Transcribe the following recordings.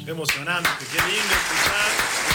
Emocionante, qué lindo escuchar.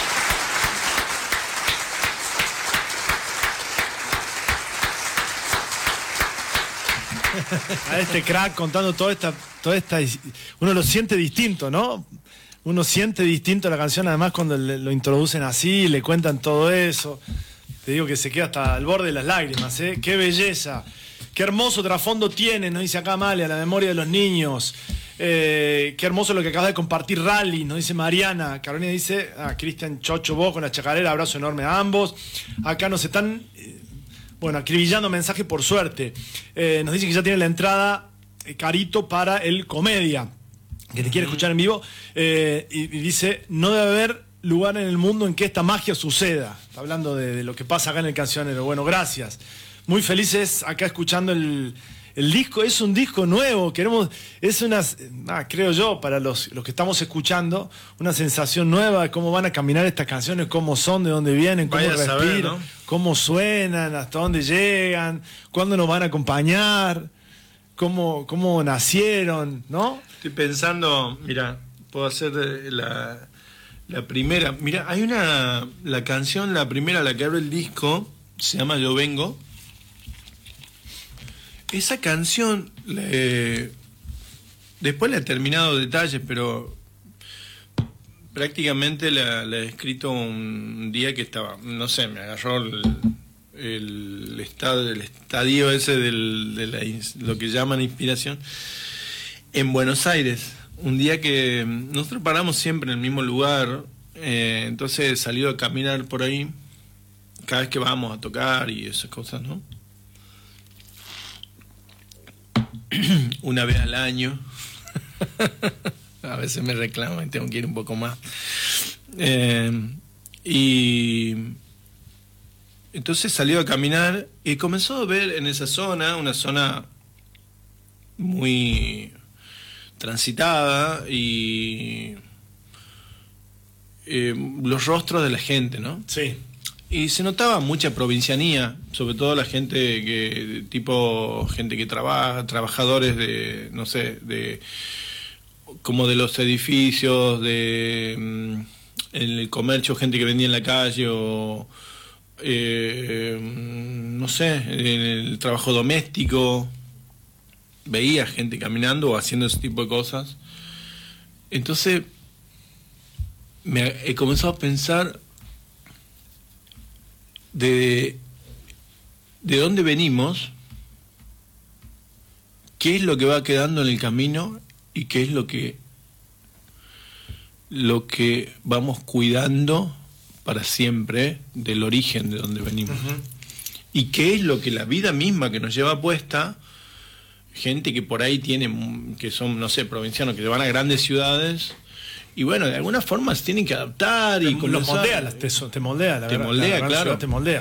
A este crack contando toda esta, uno lo siente distinto, ¿no? Uno siente distinto la canción, además cuando lo introducen así, le cuentan todo eso. Te digo que se queda hasta al borde de las lágrimas, ¿eh? ¡Qué belleza! ¡Qué hermoso trasfondo tiene! Nos dice acá Amalia, la memoria de los niños. Qué hermoso lo que acaba de compartir Rally, nos dice Mariana. Carolina dice, Cristian Chocho, vos con la chacarera, abrazo enorme a ambos. Acá nos están... bueno, acribillando mensajes por suerte. Nos dice que ya tiene la entrada Carito para el Comedia, que te quiere escuchar en vivo. Y dice, no debe haber lugar en el mundo en que esta magia suceda. Está hablando de lo que pasa acá en el Cancionero. Bueno, gracias. Muy felices acá escuchando el disco. Es un disco nuevo. Queremos, es una, creo yo, para los que estamos escuchando, una sensación nueva de cómo van a caminar estas canciones, cómo son, de dónde vienen, cómo respiran, saber, ¿no? Cómo suenan, hasta dónde llegan, cuándo nos van a acompañar, cómo nacieron, ¿no? Estoy pensando, mira, puedo hacer la primera. Mira, hay la canción, la primera, la que abre el disco, se llama Yo Vengo. Esa canción, después le he terminado detalles, pero prácticamente la he escrito un día que estaba, no sé, me agarró el estadio ese de lo que llaman inspiración, en Buenos Aires. Un día que nosotros paramos siempre en el mismo lugar, entonces he salido a caminar por ahí, cada vez que vamos a tocar y esas cosas, ¿no? Una vez al año. A veces me reclaman y tengo que ir un poco más. Y entonces salió a caminar y comenzó a ver en esa zona, una zona muy transitada, y los rostros de la gente, ¿no? Sí. Y se notaba mucha provincianía, sobre todo la gente gente que trabaja, trabajadores de, no sé, como de los edificios, en el comercio, gente que vendía en la calle, o no sé, en el trabajo doméstico, veía gente caminando o haciendo ese tipo de cosas. Entonces he comenzado a pensar de dónde venimos, qué es lo que va quedando en el camino y qué es lo que vamos cuidando para siempre del origen de donde venimos. Uh-huh. Y qué es lo que la vida misma que nos lleva puesta, gente que por ahí que son, no sé, provincianos, que se van a grandes ciudades. Y bueno, de alguna forma se tienen que adaptar y los moldea, te moldea, la verdad, moldea, claro. Te moldea.